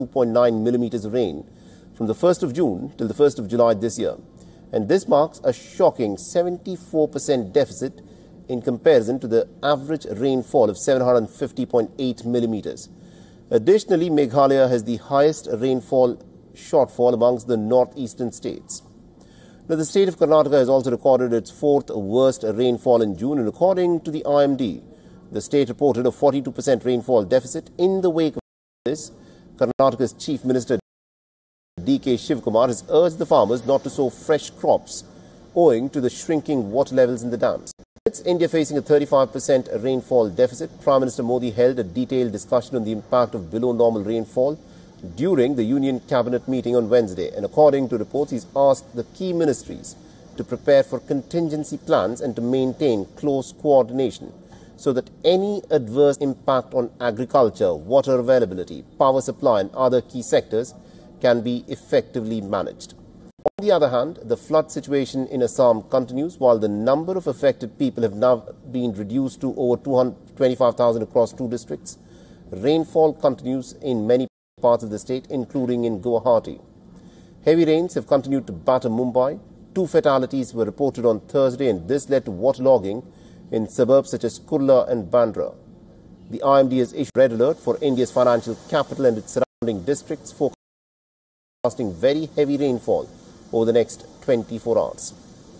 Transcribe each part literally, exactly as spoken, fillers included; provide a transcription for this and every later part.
two point nine millimeters of rain from the first of June till the first of July this year. And this marks a shocking seventy-four percent deficit in comparison to the average rainfall of seven hundred fifty point eight millimeters. Additionally, Meghalaya has the highest rainfall shortfall amongst the northeastern states. Now, the state of Karnataka has also recorded its fourth worst rainfall in June, and according to the I M D, the state reported a forty-two percent rainfall deficit. In the wake of this, Karnataka's Chief Minister D K Shivakumar has urged the farmers not to sow fresh crops owing to the shrinking water levels in the dams. With India facing a thirty-five percent rainfall deficit, Prime Minister Modi held a detailed discussion on the impact of below normal rainfall during the Union Cabinet meeting on Wednesday. And according to reports, he's asked the key ministries to prepare for contingency plans and to maintain close coordination so that any adverse impact on agriculture, water availability, power supply and other key sectors can be effectively managed. On the other hand, the flood situation in Assam continues, while the number of affected people have now been reduced to over two hundred twenty-five thousand across two districts. Rainfall continues in many parts of the state, including in Guwahati. Heavy rains have continued to batter Mumbai. Two fatalities were reported on Thursday, and this led to waterlogging in suburbs such as Kurla and Bandra. The I M D has issued red alert for India's financial capital and its surrounding districts, forecasting very heavy rainfall over the next twenty-four hours.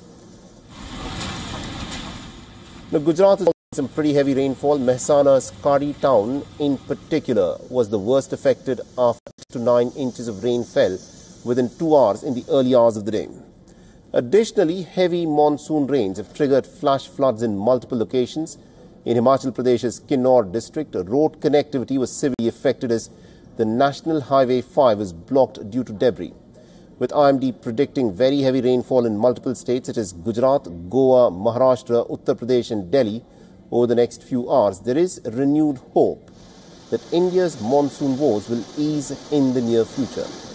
Now, Gujarat has some pretty heavy rainfall. Mehsana's Kadi town in particular was the worst affected after to nine inches of rain fell within two hours in the early hours of the day. Additionally, heavy monsoon rains have triggered flash floods in multiple locations. In Himachal Pradesh's Kinnaur district, road connectivity was severely affected as the National Highway five was blocked due to debris. With I M D predicting very heavy rainfall in multiple states such as Gujarat, Goa, Maharashtra, Uttar Pradesh and Delhi over the next few hours, there is renewed hope that India's monsoon woes will ease in the near future.